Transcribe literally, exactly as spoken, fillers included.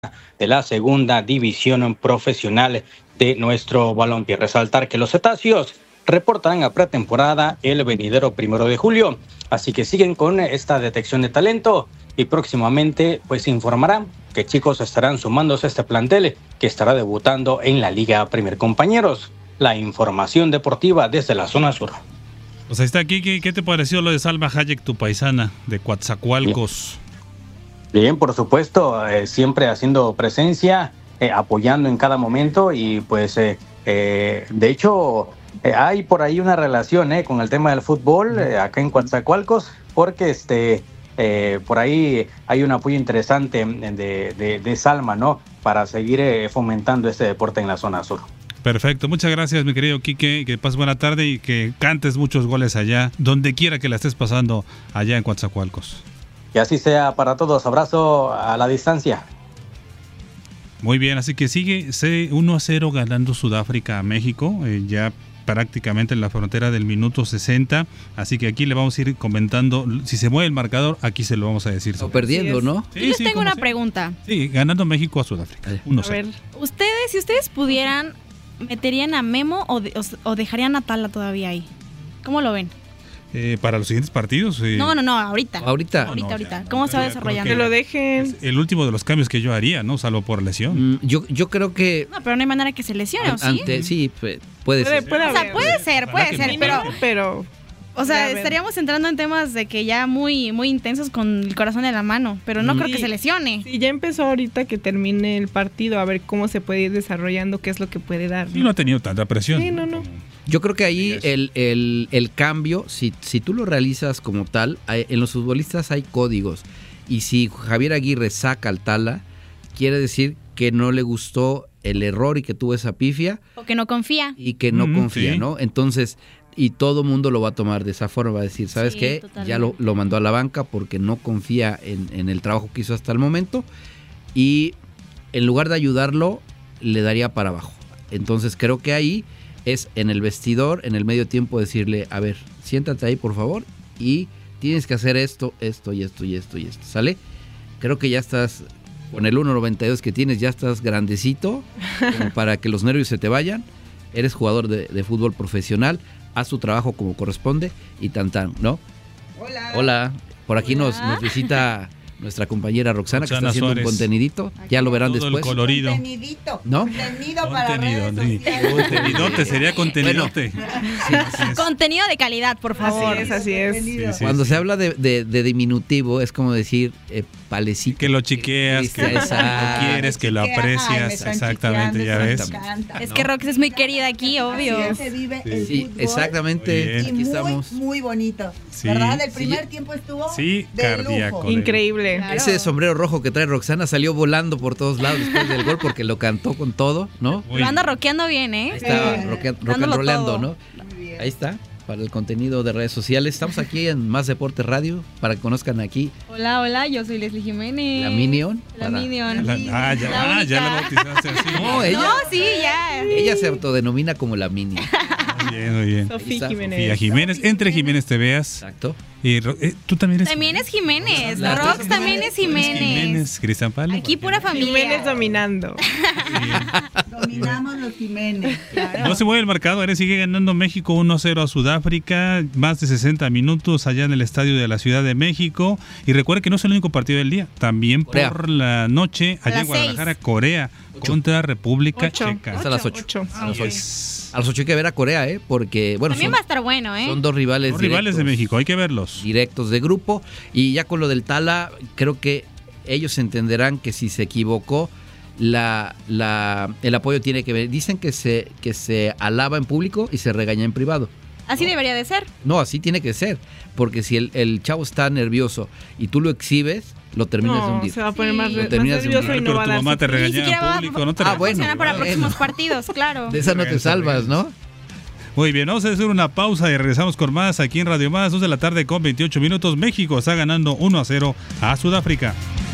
de la segunda división profesional de nuestro balompié. Resaltar que los cetáceos reportarán a pretemporada el venidero primero de julio, así que siguen con esta detección de talento y próximamente pues informarán que chicos estarán sumándose a este plantel que estará debutando en la Liga Premier. Compañeros, la información deportiva desde la zona sur. Pues ahí está, aquí, ¿qué, qué te pareció lo de Salma Hayek, tu paisana de Coatzacoalcos? Bien, Bien por supuesto, eh, siempre haciendo presencia, eh, apoyando en cada momento y pues eh, eh, de hecho eh, hay por ahí una relación eh, con el tema del fútbol eh, acá en Coatzacoalcos, porque este eh, por ahí hay un apoyo interesante de, de, de Salma, ¿no? Para seguir eh, fomentando este deporte en la zona sur. Perfecto, muchas gracias mi querido Quique, que pases buena tarde y que cantes muchos goles allá, donde quiera que la estés pasando allá en Coatzacoalcos. Que así sea para todos, abrazo a la distancia. Muy bien, así que sigue uno a cero ganando Sudáfrica a México, eh, ya prácticamente en la frontera del minuto sesenta, así que aquí le vamos a ir comentando, si se mueve el marcador, aquí se lo vamos a decir. O perdiendo, ¿no? Sí, Yo les sí, tengo una sea. pregunta. Sí, ganando México a Sudáfrica, uno a cero. A ver, ustedes, si ustedes pudieran, ¿meterían a Memo o, de, o, o dejarían a Tala todavía ahí? ¿Cómo lo ven? Eh, para los siguientes partidos. Eh, no, no, no, ahorita. Ahorita. Ahorita, no, ahorita. ya, ¿Cómo no, se va ya, desarrollando? Que lo dejen. Es el último de los cambios que yo haría, ¿no? Salvo por lesión. Mm, yo, yo creo que... No, pero no hay manera que se lesione, ¿o sí? Ante, sí, puede, puede Puede, ser. puede O sea, haber. puede ser, puede ser, pero... pero O sea, Ya ven. estaríamos entrando en temas de que ya muy muy intensos con el corazón en la mano, pero no Mm. creo que Sí. se lesione. sí, ya empezó ahorita que termine el partido a ver cómo se puede ir desarrollando, qué es lo que puede dar. Y no ha tenido tanta presión. Sí, no, no. Yo creo que ahí Sí, es. el, el, el cambio, si, si tú lo realizas como tal, hay- en los futbolistas hay códigos. Y si Javier Aguirre saca al Tala, quiere decir que no le gustó el error y que tuvo esa pifia O que no confía. y que no Mm, confía, sí. ¿no? Entonces, y todo mundo lo va a tomar de esa forma, va a decir, ¿sabes Sí, qué? totalmente. Ya lo, lo mandó a la banca porque no confía en, en el trabajo que hizo hasta el momento y en lugar de ayudarlo, le daría para abajo. Entonces creo que ahí es en el vestidor, en el medio tiempo, decirle, a ver, siéntate ahí por favor y tienes que hacer esto, esto y esto y esto y esto, ¿sale? Creo que ya estás, con el uno noventa y dos que tienes, ya estás grandecito como para que los nervios se te vayan. Eres jugador de, de fútbol profesional, haz tu trabajo como corresponde y tan tan, ¿no? Hola. Hola, por aquí Hola. Nos, nos visita nuestra compañera Roxana, que Roxana está haciendo Suárez. un contenidito, ya lo verán Todo el después. colorido. Contenidito. ¿No? Contenido para Contenido, redes sí. sociales. Contenidote, sería contenidote. Sí, sí, es- Contenido de calidad, por favor. Así es, así es. Contenido. Sí, sí. Cuando se habla de, de- de diminutivo es como decir eh, palecito. Que lo chiqueas, que lo Exacto. quieres, que lo Chiquea, ay, me aprecias, están exactamente, chiqueando, ya eso ves. me encanta. Es ¿no? que Rox es muy querida aquí, obvio. Así se vive el Sí, fútbol. exactamente. Muy bien. Y Aquí muy, estamos. muy bonito. Sí. ¿Verdad? El Sí. primer tiempo estuvo Sí, de cardíaco. lujo. Increíble. Claro. Ese sombrero rojo que trae Roxana salió volando por todos lados después del gol porque lo cantó con todo, ¿no? Muy Lo anda bien. rockeando bien, ¿eh? Ahí está, Sí. rock, and- rock and Dándolo rollando, todo. ¿no? Muy bien. Ahí está, para el contenido de redes sociales. Estamos aquí en Más Deporte Radio, para que conozcan aquí Hola, hola, yo soy Leslie Jiménez. la Minion. La para- Minion. La- ah, ya, La ah, ya la única. bautizaste así. No, ella, No, sí, ya. ella se autodenomina como la Minion. Muy bien, muy bien. Ahí Sofía está, Jiménez. Sofía Jiménez, entre Jiménez te veas. Exacto. Y, Ro- eh, tú también eres También es Jiménez. Las Rox dos también es Jiménez. Jiménez, Cristian Palo. Aquí pura familia. Jiménez dominando. Dominamos los Jiménez. Claro. No se mueve el marcador, eh, sigue ganando México uno a cero a Sudáfrica, más de sesenta minutos allá en el estadio de la Ciudad de México. Y recuerda que no es el único partido del día, también Corea. por la noche A allá las en Guadalajara, seis. Corea contra República Ocho. Checa. Es a las ocho. Ocho. A las Ok. ocho. A los ocho hay que ver a Corea, ¿eh? Porque, bueno, También son, va a estar bueno, ¿eh? son dos rivales Los rivales de directos. México, hay que verlos. directos de grupo. Y ya con lo del Tala, creo que ellos entenderán que si se equivocó, la, la, el apoyo tiene que ver. Dicen que se, que se alaba en público y se regaña en privado. Así debería de ser. No, así tiene que ser. Porque si el, el chavo está nervioso y tú lo exhibes, lo terminas de No, hundir. se va a poner Sí. más, Lo re- más terminas de nervioso hundir. y no Pero va a tu dar mamá te su- Ni regañaba siquiera en va público, no te Ah, regañaba. bueno. Funcionar para bueno. próximos partidos, claro. De esa no te salvas, ¿no? Muy bien, vamos a hacer una pausa y regresamos con más aquí en Radio Más, dos de la tarde con veintiocho minutos. México está ganando uno a cero a Sudáfrica.